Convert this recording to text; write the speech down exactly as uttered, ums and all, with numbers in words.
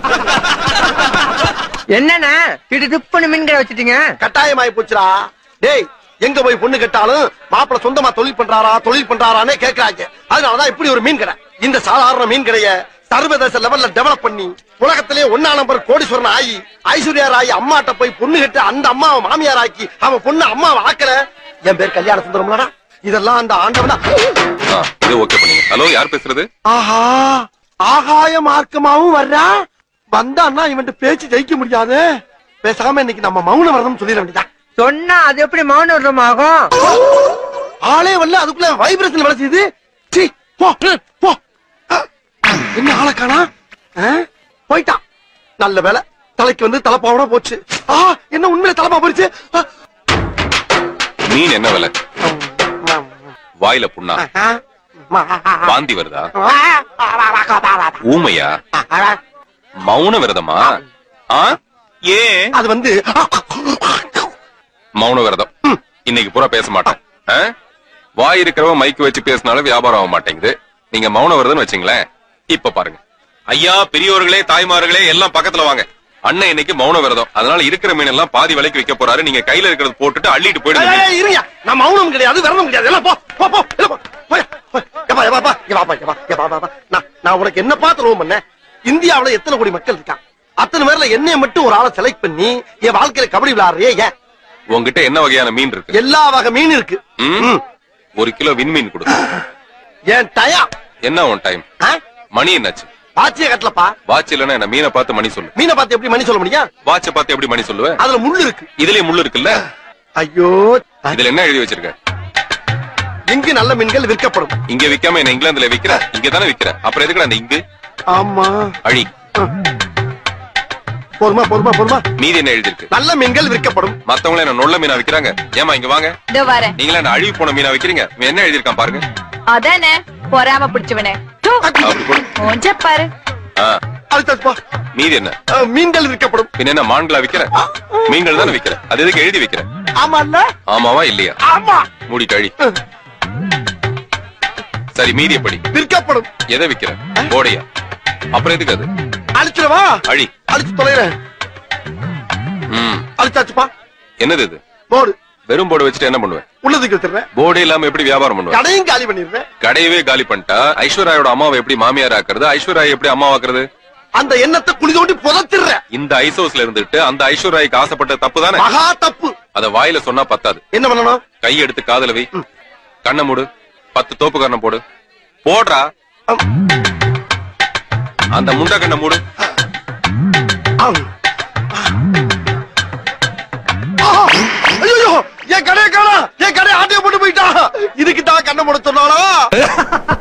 என்னன்னா இது துப்புன்னு மீன் கடை வச்சுட்டீங்க? கட்டாயமாயி போச்சுடா. டேய், எங்க போய் பொண்ணு கேட்டாலும் மாப்பிள சொந்தமா தொழில் பண்றாரா தொழில் பண்றாரானே கேக்குறாங்க. அதனாலதான் இப்படி ஒரு மீன் கடை. இந்த சாதாரண மீன் கடைய சர்வதேச லெவல்ல டெவலப் பண்ணி உலகத்திலே ஒன்னா நம்பர் கோடீஸ்வரன் ஆகி ஐஸ்வர்யா ராய் அம்மாட்ட போய் பொண்ணு கேட்டு அந்த அம்மாவை மாமியார் ஆக்கி அவன் பொண்ணு அம்மாவை ஆக்கல. என் பேர் கல்யாண சுந்தரம்லடா. இதெல்லாம் அந்த ஆண்டவனா. இது ஓகே பண்ணுங்க. ஹலோ, யார் பேசுறது? ஆஹா, ஆகாய மார்க்கமாவும் வர்றா. வந்தான்னா இவன் பேச்சு ஜெயிக்க முடியாது. பேசாம இன்னைக்கு நம்ம மௌன விரதம் சொல்லிட வேண்டியதா. சொன்னா அது எப்படி மௌன விரதம் ஆகும்? ஆளே வரல, அதுக்குள்ள வைப்ரேஷன் வேலை செய்யுது. சீ, போ போ. என்ன ஆளை காணா? போயிட்டான். நல்ல வேலை, தலைக்கு வந்து தலைப்பாவோட போச்சு. ஆ, என்ன உண்மையில தலைப்பா போயிடுச்சு. மீன் என்ன விலை? வாயில புண்ணா? வாந்தி வருதா? ஊமையா? மௌன விரதமா? ஏன் அது வந்து மௌன விரதம்? இன்னைக்கு பூரா பேச மாட்டேன். வாய் இருக்கிறவ மைக்கு வச்சு பேசினாலும் வியாபாரம் ஆக மாட்டேங்குது. நீங்க மௌன விரதம் வச்சீங்களேன். இப்ப பாருங்க, ஐயா, பெரியவர்களே, தாய்மார்களே எல்லாம் பக்கத்துல வாங்க. அண்ணன் இன்னைக்கு மௌன விரதம். அதனால இருக்கிற மீன் எல்லாம் பாதி விலைக்கு விற்க போறாரு. நீங்க கையில இருக்கிறது போட்டுட்டு அள்ளிட்டு போயிடுங்க. இருங்க, நான் மௌனம் கிடையாது, விரதம் கிடையாது. எல்லாம் போ போ போ. நான் உனக்கு என்ன பார்த்து ரோம் பண்ண? இந்தியாவுல எத்தனை கோடி மக்கள் இருக்கான்? அத்தனை பேர்ல என்னைய மட்டும் ஒரு ஆளை செலக்ட் பண்ணி என் வாழ்க்கையில கபடி விளையாடுறியே ஏன்? உங்ககிட்ட என்ன வகையான மீன் இருக்கு? எல்லா வகை மீன் இருக்கு. ஒரு கிலோ விண்மீன் கொடுத்து. ஏன் டயா? என்ன உன் டைம்? மணி என்னாச்சு? வாட்சிய கட்டலப்பா. வாட்ச் இல்லன்னா என்ன? மீனை பார்த்து மணி சொல்லு. மீனை பார்த்து எப்படி மணி சொல்ல முடியும்? வாட்ச பார்த்து எப்படி மணி சொல்லுவேன்? அதுல முள்ளு இருக்கு. இதுலயே முள்ளு இருக்குல்ல? ஐயோ, இதுல என்ன எழுதி வச்சிருக்க? இங்கு நல்ல மீன்கள் விற்கப்படும். இங்க விக்காம என்ன இங்கிலாந்துல விக்கிற? இங்க தானே விக்கிற. அப்புறம் எதுக்குடா அந்த இங்கு? ஆமா, அழி. பொறுமா பொறுமா பொறுமா. மீதி என்ன எழுதி இருக்கு? நல்ல மீன்கள் விற்கப்படும். மத்தவங்கள என்ன நொல்ல மீனா விக்கிறாங்க. ஏமா இங்க வாங்க. இதோ வரேன். நீங்களா என்ன அழுகி போன மீனா விக்கிறீங்க? என்ன எழுதி இருக்கான் பாருங்க. அதானே பொறாம பிடிச்சவனே. அப்படி போடு. கொஞ்ச பாரு. மீதி என்ன? மீன்கள் விற்கப்படும். பின்ன என்ன மான்களா விக்கிற? மீன்கள் தானே விக்கிற. அது எதுக்கு எழுதி வைக்கிற? ஆமா இல்ல? ஆமாவா இல்லையா? ஆமா. மூடிட்டு அழி. சரி, மீதி எப்படி? விற்கப்படும். எதை விக்கிற? போடையா? அப்புறம் எதுக்கு அது? அழிச்சிடவா? அழி. அழிச்சு தொலைறேன். ம், அழிச்சாச்சுப்பா. என்னது இது? போடு. வெறும் போர்டு வச்சுட்டு என்ன பண்ணுவேன்? உள்ளதுக்கு வச்சிருவேன். போர்டு இல்லாம எப்படி வியாபாரம் பண்ணுவேன்? கடையும் காலி பண்ணிடுவேன். கடையவே காலி பண்ணிட்டா ஐஸ்வர்யாவோட அம்மாவை எப்படி மாமியார் ஆக்குறது? ஐஸ்வர்யா எப்படி அம்மா ஆக்குறது? அந்த எண்ணத்தை குழி தோண்டி புதைச்சிடுறேன். இந்த ஐசோஸ்ல இருந்துட்டு அந்த ஐஸ்வர்யாக்கு ஆசைப்பட்ட தப்பு தானே? மகா தப்பு. அத வாயில சொன்னா பத்தாது. என்ன பண்ணணும்? கை எடுத்து காதல வை. கண்ணை மூடு. பத்து தோப்பு கண்ணை போடு. போடுறா. அந்த முண்டை கண்ணை மூடு. ஐயோ, என் கடையை காணா. என் கடையை ஆட்டைய போட்டு போயிட்டா. இதுக்கு தான் கண்ணை மூட சொன்னாலா?